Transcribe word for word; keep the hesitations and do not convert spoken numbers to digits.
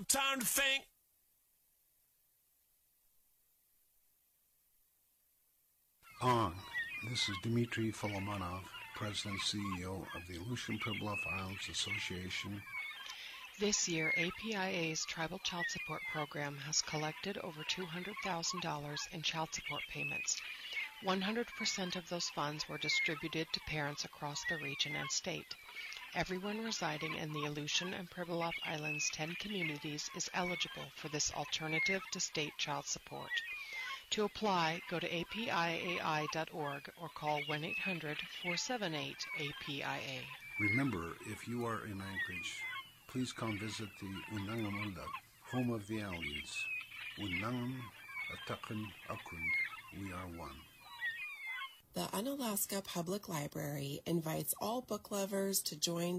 some time to think. On. This is Dmitry Folomonov, President and C E O of the Aleutian Pribilof Islands Association. This year, A P I A's Tribal Child Support Program has collected over two hundred thousand dollars in child support payments. one hundred percent of those funds were distributed to parents across the region and state. Everyone residing in the Aleutian and Pribilof Islands ten communities is eligible for this alternative to state child support. To apply, go to A P I A I dot org or call one eight hundred, four seven eight, A P I A. Remember, if you are in Anchorage, please come visit the Unangamundak, home of the Aleutians. Unangam, Atakan, Akun, we are one. The Unalaska Public Library invites all book lovers to join